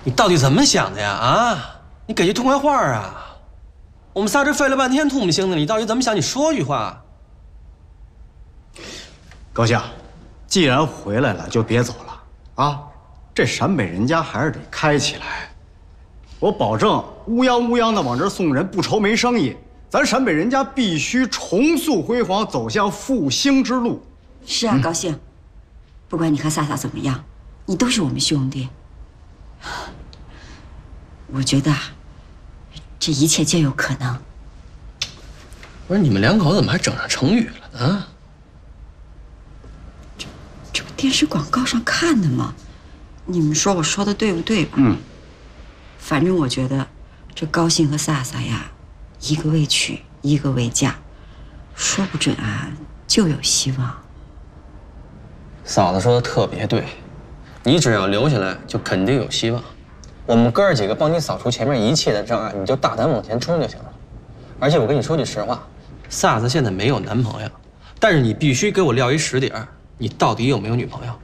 你到底怎么想的呀？啊，你给句痛快话啊！我们仨这费了半天吐沫星的，你到底怎么想？你说句话。 高兴，既然回来了，就别走了啊！这陕北人家还是得开起来。我保证乌泱乌泱的往这儿送人，不愁没生意。咱陕北人家必须重塑辉煌，走向复兴之路。 是啊，高兴，不管你和飒飒怎么样，你都是我们兄弟。我觉得，这一切皆有可能。 不是你们两口子怎么还整上成语了呢？ 这不电视广告上看的吗？你们说我说的对不对吧？反正我觉得，这高兴和飒飒呀，一个未娶，一个未嫁，说不准啊，就有希望。 嫂子说的特别对，你只要留下来，就肯定有希望。我们哥儿几个帮你扫除前面一切的障碍，你就大胆往前冲就行了。而且我跟你说句实话，飒子现在没有男朋友，但是你必须给我撂一实底儿，你到底有没有女朋友？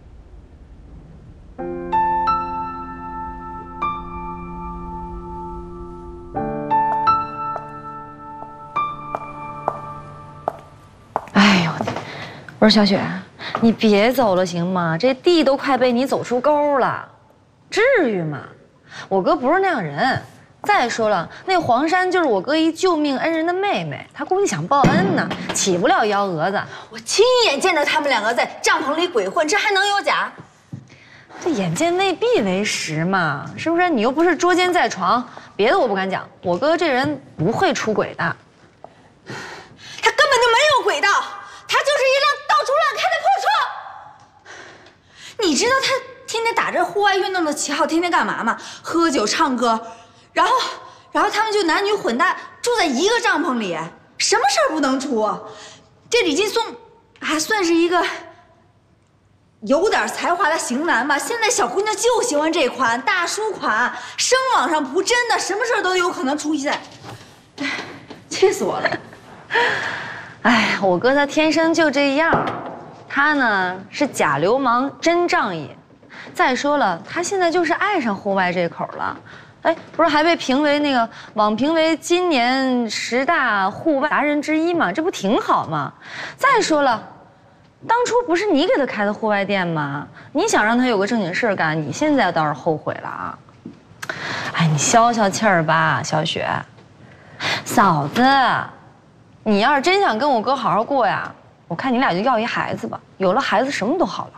哎呦，我说小雪，你别走了行吗？这地都快被你走出沟了，至于吗？我哥不是那样人。再说了，那黄珊就是我哥一救命恩人的妹妹，她估计想报恩呢，起不了幺蛾子。 我亲眼见着他们两个在帐篷里鬼混，这还能有假？ 这眼见未必为实嘛，是不是？你又不是捉奸在床，别的我不敢讲，我哥这人不会出轨的。 他根本就没有轨道，他就是一辆到处乱开的破车。你知道他天天打着户外运动的旗号，天天干嘛吗？喝酒唱歌，然后他们就男女混搭住在一个帐篷里，什么事儿不能出？这李劲松还算是一个有点才华的型男吧，现在小姑娘就喜欢这款大叔款，生往上扑，真的什么事儿都有可能出现。哎，气死我了！ 哎，我哥他天生就这样，他呢是假流氓真仗义。再说了，他现在就是爱上户外这口了。哎，不是还被评为网评为今年10大户外达人之一吗？这不挺好吗？再说了，当初不是你给他开的户外店吗？你想让他有个正经事儿干，你现在倒是后悔了啊！哎，你消消气儿吧，小雪。嫂子，你要是真想跟我哥好好过呀，我看你俩就要一孩子吧，有了孩子什么都好了。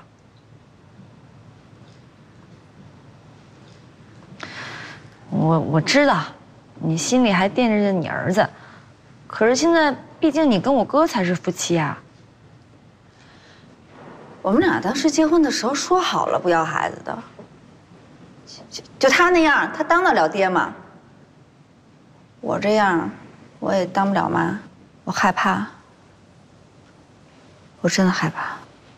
我知道，你心里还惦着着你儿子，可是现在毕竟你跟我哥才是夫妻啊。 我们俩当时结婚的时候说好了不要孩子的，就他那样，他当得了爹吗？我这样，我也当不了妈，我害怕，我真的害怕。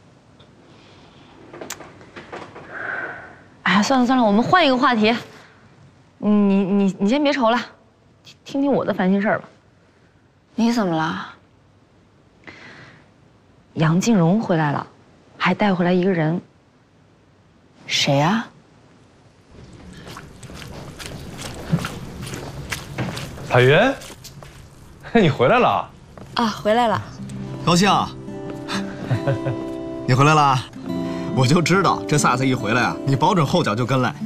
哎呀，算了算了，我们换一个话题。你先别愁了，听听我的烦心事儿吧。 你怎么了？ 杨静荣回来了，还带回来一个人。 谁呀？ 海云，你回来了？ 啊，回来了。 高兴，你回来了，我就知道这飒飒一回来啊，你保准后脚就跟来。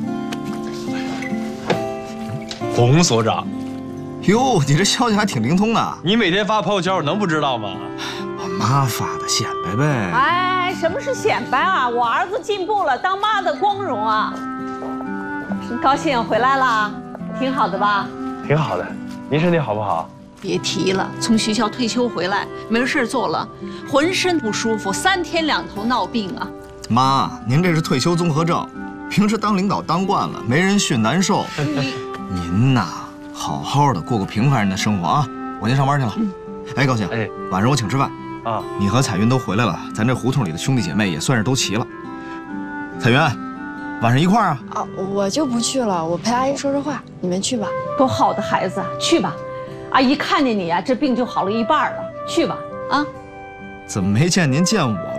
洪所长， 哟，你这消息还挺灵通的。 你每天发朋友圈，我能不知道吗？ 我妈发的，显摆呗。 哎，什么是显摆啊？我儿子进步了，当妈的光荣啊！高兴回来了，挺好的吧？ 挺好的，您身体好不好？ 别提了，从学校退休回来，没事做了，浑身不舒服，3天2头闹病啊！ 妈，您这是退休综合症，平时当领导当惯了，没人训难受。您呐，好好的过平凡人的生活啊！我先上班去了。哎，高兴， 哎， 晚上我请吃饭啊！ 你和彩云都回来了，咱这胡同里的兄弟姐妹也算是都齐了。彩云，晚上一块儿啊？ 啊，我就不去了，我陪阿姨说说话，你们去吧。 多好的孩子，去吧。阿姨看见你啊，这病就好了一半了，去吧。啊？ 怎么没见您见我